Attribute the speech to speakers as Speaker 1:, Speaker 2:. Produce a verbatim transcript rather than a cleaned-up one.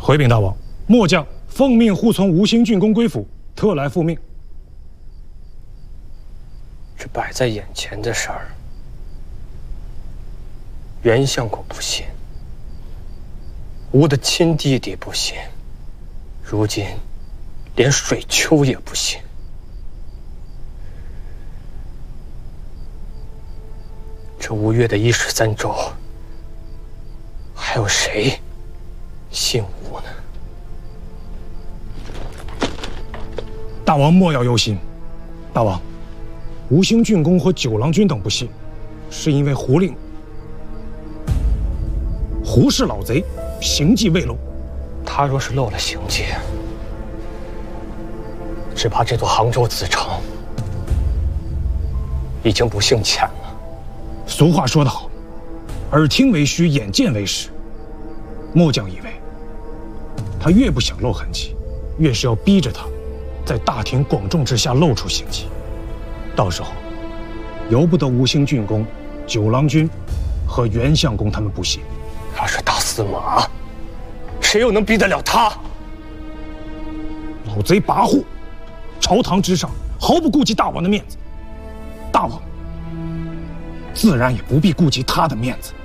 Speaker 1: 回禀大王，末将奉命护从吴兴郡公归府，特来复命。
Speaker 2: 这摆在眼前的事儿，袁相公不信，吴的亲弟弟不信，如今连水丘也不信。这吴越的一十三州，还有谁信吴呢？
Speaker 1: 大王莫要忧心，大王，吴兴郡公和九郎君等不信，是因为胡令胡氏老贼行迹未露。
Speaker 2: 他若是漏了行迹，只怕这座杭州子城已经不幸浅了。
Speaker 1: 俗话说得好，耳听为虚，眼见为实。末将以为，他越不想露痕迹，越是要逼着他，在大庭广众之下露出行迹。到时候，由不得吴兴郡公、九郎君和袁相公他们不信。
Speaker 2: 他是大司马，谁又能逼得了他？
Speaker 1: 老贼跋扈，朝堂之上毫不顾及大王的面子，大王自然也不必顾及他的面子。